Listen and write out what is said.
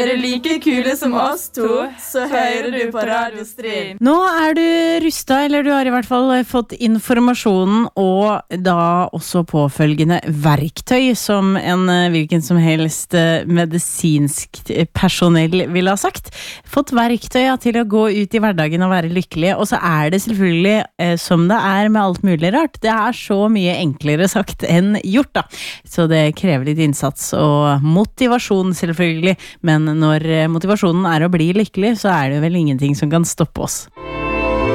du like kule som oss to, så hører du på Radio Stryn. Nå du rustet, eller du har I hvert fall fått informasjonen og da også påfølgende verktøy som en hvilken som helst medisinsk personell vil ha sagt. Fått verktøy til å gå ut I hverdagen og være lykkelig, og så det selvfølgelig som det med alt mulig rart. Det så mye enklere sagt enn gjort da. Så det krever litt innsats og motivasjon selvfølgelig, men når motivasjonen å bli lykkelig, så det vel ingenting som kan stoppe oss.